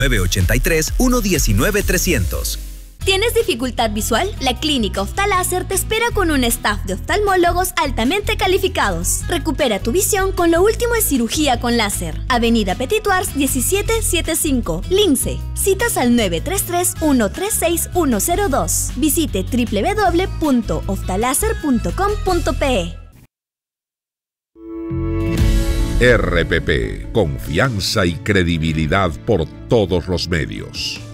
983-119-300. ¿Tienes dificultad visual? La Clínica Oftaláser te espera con un staff de oftalmólogos altamente calificados. Recupera tu visión con lo último en cirugía con láser. Avenida Petit Wars 1775, Lince. Citas al 933-136-102. Visite www.oftaláser.com.pe. RPP, confianza y credibilidad por todos los medios.